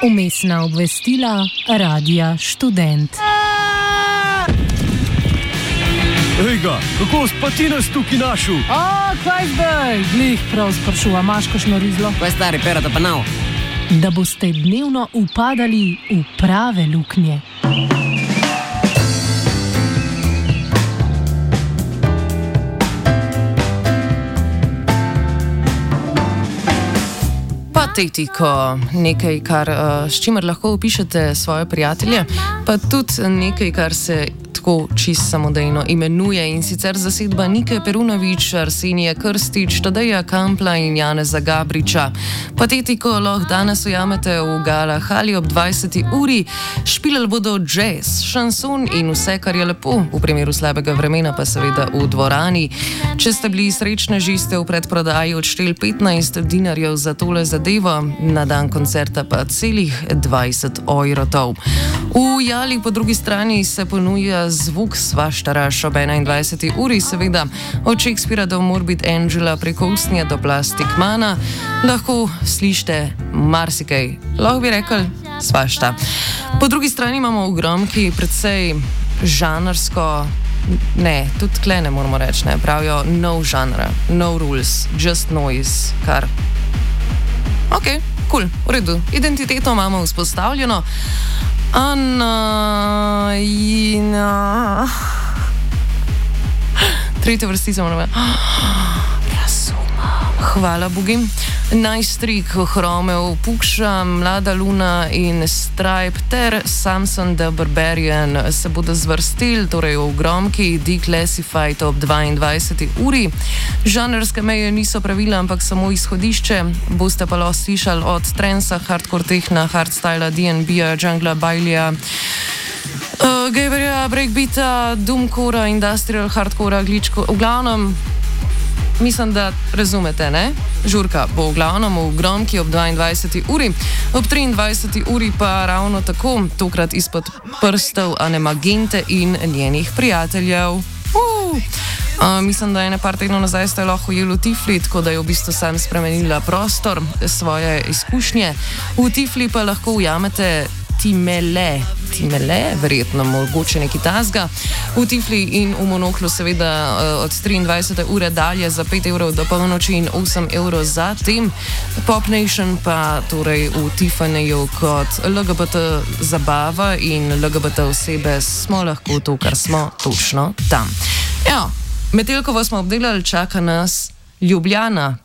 Vmesna obvestila Radia Študent. Ejga, kako pa ti nas tukaj našel? Kaj zdaj? Glih prav sprašuva, imaš kakšno rizlo? Kaj stari, perata pa nav? Da boste dnevno upadali v prave luknje. Patetiko, nekaj, s čimer lahko opišete svoje prijatelje, pa tudi nekaj, kar se tako čisto samodejno imenuje, in sicer zasedba Nike Perunović, Arsenija Krstić, Tadeja Kampla in Janeza Gabriča. Patetiko lahko danes ujamete v Gala Hali ob 20. uri, špilali bodo jazz, šanson in vse, kar je lepo, v primeru slabega vremena pa seveda v dvorani. Če ste bili srečneži, ste v predprodaji odšteli 15 dinarjev za tole zadevo, na dan koncerta pa celih 20 €. V Jali po drugi strani se ponuja zvuk svaštaraš ob 21. uri, seveda od Shakespearea do Morbid Angela preko Usnja do Plastic Mana, lahko slišite marsikaj, lahko bi rekli svašta. Po drugi strani imamo v Gromki predvsej žanrsko, ne, tudi tle ne moramo reči, ne, pravijo no genre, no rules, just noise, kar. Ok, cool, v redu, identiteto imamo vzpostavljeno. Tretja vrstica moramo. Hvala Bogim. Najstrik, Hromev, Pukša, Mlada Luna in Stripe ter Samson the Barbarian se bodo zvrstili, torej v Gromki, Declassified ob 22. uri. Žanrske meje niso pravila, ampak samo izhodišče. Boste pa lahko slišali od transa, hardcore techna, hardstyla, D&B-ja, jungla, bailija, gaverja, breakbeata, doomcora, industrial hardcora, glitchko. V glavnem, mislim, da razumete, ne? Žurka bo v glavnem v Gromki ob 22. uri, ob 23. uri pa ravno tako, tokrat izpod prstov Ane Magente in njenih prijateljev. Mislim, da je par tednov nazaj ste lahko jeli v Tifli, tako da je v bistvu sam spremenila prostor, svoje izkušnje. V Tifli pa lahko ujamete Timele, verjetno mogoče neki tasga. V Tifli in v Monoklu seveda od 23. ure dalje za 5 € do polnoči in 8 € za tem. Pop Nation pa torej v Tiffanyju kot LGBT zabava in LGBT osebe smo lahko to, kar smo točno tam. Ja, Metelkovo smo obdelali, čaka nas Ljubljana.